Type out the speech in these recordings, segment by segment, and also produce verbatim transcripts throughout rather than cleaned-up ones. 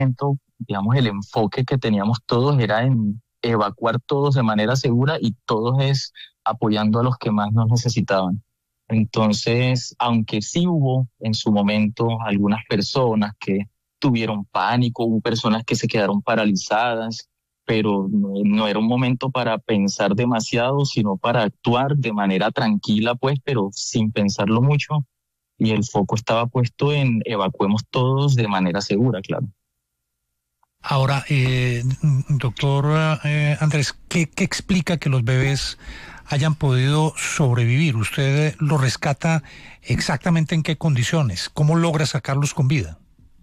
momento, digamos, el enfoque que teníamos todos era en evacuar todos de manera segura y todos es apoyando a los que más nos necesitaban. Entonces, aunque sí hubo en su momento algunas personas que tuvieron pánico, hubo personas que se quedaron paralizadas, pero no, no era un momento para pensar demasiado, sino para actuar de manera tranquila, pues, pero sin pensarlo mucho. Y el foco estaba puesto en evacuemos todos de manera segura, claro. Ahora, eh, doctor eh, Andrés, ¿qué, ¿qué explica que los bebés hayan podido sobrevivir? ¿Usted los rescata exactamente en qué condiciones? ¿Cómo logra sacarlos con vida?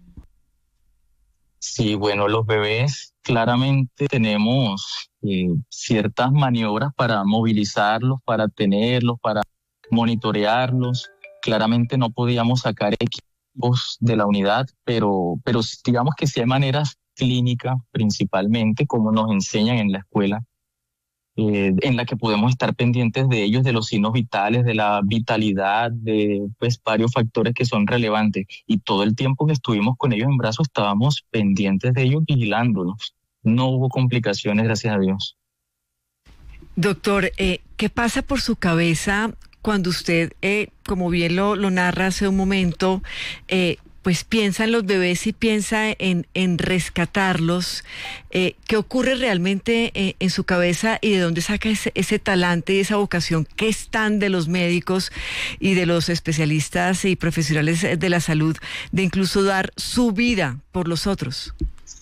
Sí, bueno, los bebés claramente tenemos eh, ciertas maniobras para movilizarlos, para tenerlos, para monitorearlos. Claramente no podíamos sacar equipos de la unidad, pero, pero digamos que sí hay maneras clínicas principalmente, como nos enseñan en la escuela, eh, en la que podemos estar pendientes de ellos, de los signos vitales, de la vitalidad, de pues varios factores que son relevantes. Y todo el tiempo que estuvimos con ellos en brazos estábamos pendientes de ellos, vigilándolos. No hubo complicaciones, gracias a Dios. Doctor, eh, ¿qué pasa por su cabeza cuando usted, eh, como bien lo, lo narra hace un momento, eh, pues piensa en los bebés y piensa en, en rescatarlos? Eh, ¿Qué ocurre realmente eh, en su cabeza y de dónde saca ese, ese talante y esa vocación que están de los médicos y de los especialistas y profesionales de la salud de incluso dar su vida por los otros?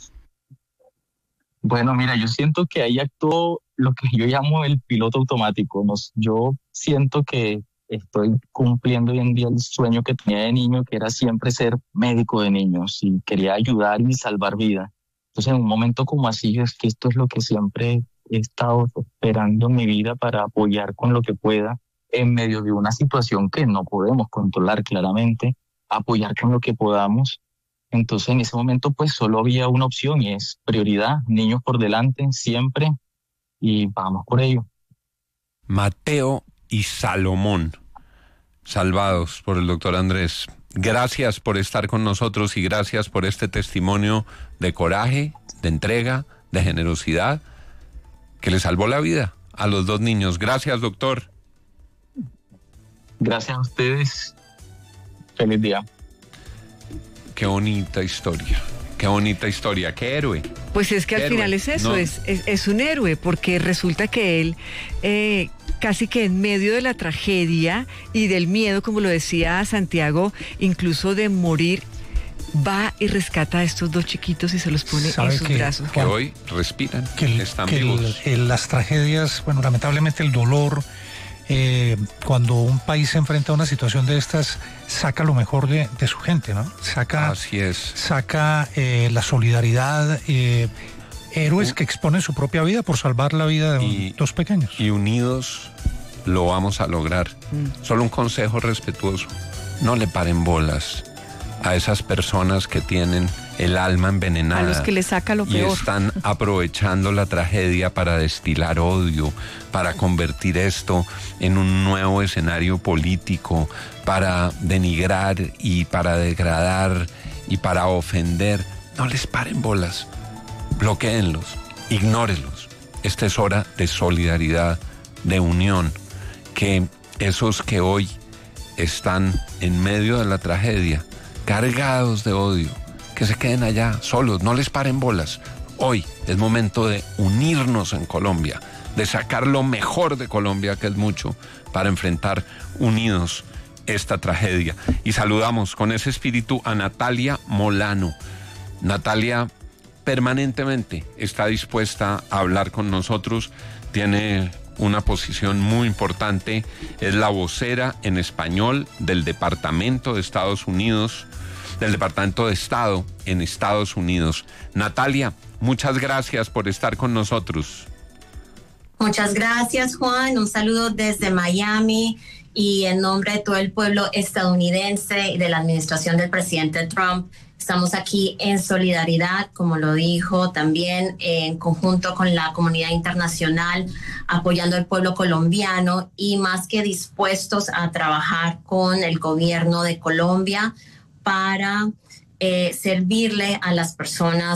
Bueno, mira, yo siento que ahí actuó lo que yo llamo el piloto automático. Nos, yo siento que estoy cumpliendo hoy en día el sueño que tenía de niño, que era siempre ser médico de niños y quería ayudar y salvar vidas. Entonces, en un momento como así, es que esto es lo que siempre he estado esperando en mi vida para apoyar con lo que pueda en medio de una situación que no podemos controlar claramente, apoyar con lo que podamos. Entonces, en ese momento, pues solo había una opción y es prioridad, niños por delante, siempre, y vamos por ello. Mateo y Salomón, salvados por el doctor Andrés. Gracias por estar con nosotros y gracias por este testimonio de coraje, de entrega, de generosidad, que le salvó la vida a los dos niños. Gracias, doctor. Gracias a ustedes. Feliz día. Qué bonita historia, qué bonita historia, qué héroe. Pues es que al héroe. final es eso, No. es, es, es un héroe, porque resulta que él, eh, casi que en medio de la tragedia y del miedo, como lo decía Santiago, incluso de morir, va y rescata a estos dos chiquitos y se los pone en sus que, brazos. Que hoy respiran, que el, están que vivos. El, el, las tragedias, bueno, lamentablemente el dolor, eh, cuando un país se enfrenta a una situación de estas, saca lo mejor de, de su gente, ¿no? Saca, Así es. Saca eh, la solidaridad, eh, héroes que exponen su propia vida por salvar la vida de y, dos pequeños. Y unidos lo vamos a lograr. Mm. Solo un consejo respetuoso: no le paren bolas a esas personas que tienen el alma envenenada. A los que le saca lo peor. Y están aprovechando la tragedia para destilar odio, para convertir esto en un nuevo escenario político, para denigrar y para degradar y para ofender. No les paren bolas, bloquéenlos, ignórenlos. Esta es hora de solidaridad, de unión, que esos que hoy están en medio de la tragedia, cargados de odio, que se queden allá solos, no les paren bolas. Hoy es momento de unirnos en Colombia, de sacar lo mejor de Colombia, que es mucho, para enfrentar unidos esta tragedia. Y saludamos con ese espíritu a Natalia Molano. Natalia permanentemente está dispuesta a hablar con nosotros, tiene una posición muy importante, es la vocera en español del Departamento de Estados Unidos, del Departamento de Estado en Estados Unidos. Natalia, muchas gracias por estar con nosotros. Muchas gracias, Juan. Un saludo desde Miami y en nombre de todo el pueblo estadounidense y de la administración del presidente Trump. Estamos aquí en solidaridad, como lo dijo también, en conjunto con la comunidad internacional, apoyando al pueblo colombiano y más que dispuestos a trabajar con el gobierno de Colombia para eh, servirle a las personas